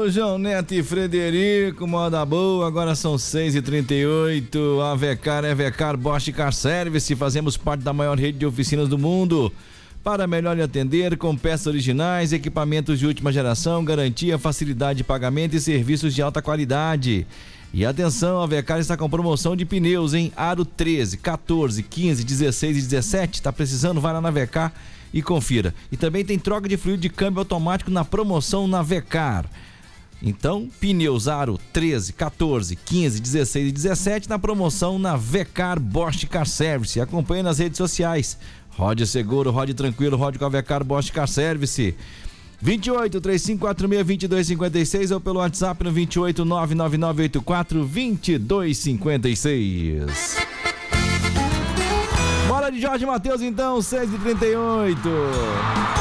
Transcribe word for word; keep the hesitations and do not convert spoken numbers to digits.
Ô, João Neto e Frederico, moda boa, agora são seis e trinta e oito. A Vecar é Vecar Bosch Car Service, fazemos parte da maior rede de oficinas do mundo. Para melhor lhe atender, com peças originais, equipamentos de última geração, garantia, facilidade de pagamento e serviços de alta qualidade. E atenção, a Vecar está com promoção de pneus, hein? Aro treze, quatorze, quinze, dezesseis e dezessete. Tá precisando? Vai lá na Vecar e confira. E também tem troca de fluido de câmbio automático na promoção na Vecar. Então, pneus Aro treze, quatorze, quinze, dezesseis e dezessete na promoção na Vecar Bosch Car Service. Acompanhe nas redes sociais. Rode seguro, rode tranquilo, rode com a Vecar Bosch Car Service. vinte e oito, três cinco quatro seis, dois dois cinco seis ou pelo WhatsApp no vinte e oito, nove nove nove oito quatro, dois dois cinco seis. Bora de Jorge Mateus então, seis e trinta e oito.